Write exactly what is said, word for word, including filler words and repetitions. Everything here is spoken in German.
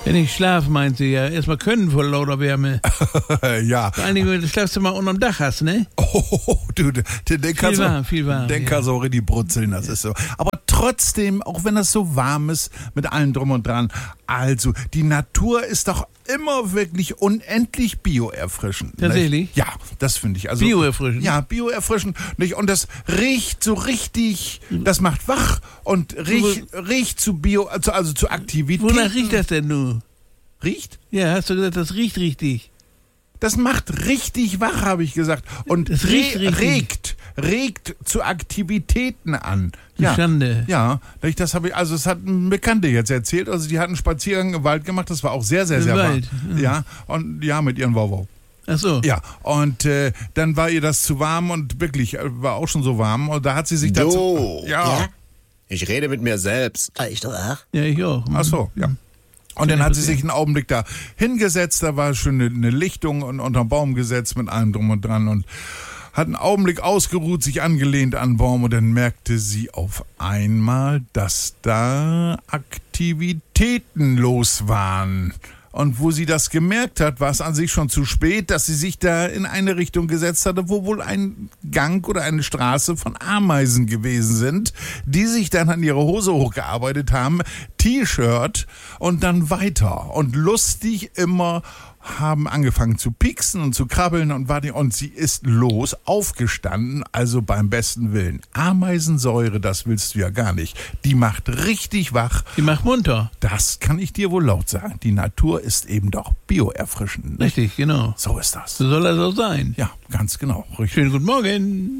Wenn ich schlafe, meint sie ja. Erstmal können vor lauter Wärme. Ja. Vor allen Dingen, wenn du das Schlafzimmer unterm Dach hast, ne? Oh, du, den, den kannst warm, viel warm, den ja. kannst du auch richtig brutzeln, das ist so. Aber trotzdem, auch wenn das so warm ist, mit allem drum und dran, also, die Natur ist doch immer wirklich unendlich bioerfrischend. Tatsächlich? Nicht? Ja, das finde ich. Also, Bioerfrischend? Ja, bioerfrischend. Nicht? Und das riecht so richtig, das macht wach und riecht, riecht zu Bio, also, also zu Aktivität. Wonach riecht das denn nun? Riecht? Ja, hast du gesagt, das riecht richtig. Das macht richtig wach, habe ich gesagt. Und Das riecht re richtig. regt, regt zu Aktivitäten an. Die Schande. Ja, das habe ich, also es hat ein Bekannte jetzt erzählt, also die hatten einen Spaziergang im Wald gemacht, das war auch sehr, sehr, Im sehr Wald, warm. Ja, und ja, mit ihren Wauwau. Ach so. Ja, und äh, dann war ihr das zu warm und wirklich, äh, war auch schon so warm und da hat sie sich Du, dazu... ja? Ich rede mit mir selbst. Ah, ich doch auch. Ja, ich auch. Ach so, ja. Und dann hat sie sich einen Augenblick da hingesetzt, da war schon eine, eine Lichtung und unterm Baum gesetzt mit allem drum und dran und hat einen Augenblick ausgeruht, sich angelehnt an den Baum und dann merkte sie auf einmal, dass da Aktivitäten los waren. Und wo sie das gemerkt hat, war es an sich schon zu spät, dass sie sich da in eine Richtung gesetzt hatte, wo wohl ein Gang oder eine Straße von Ameisen gewesen sind, die sich dann an ihre Hose hochgearbeitet haben, T-Shirt und dann weiter. Und lustig immer haben angefangen zu pieksen und zu krabbeln und war die, und sie ist los, aufgestanden, also beim besten Willen. Ameisensäure, das willst du ja gar nicht. Die macht richtig wach. Die macht munter. Das kann ich dir wohl laut sagen. Die Natur ist eben doch bioerfrischend. Nicht? Richtig, genau. So ist das. So soll das auch sein. Ja, ganz genau. Richtig. Schönen guten Morgen.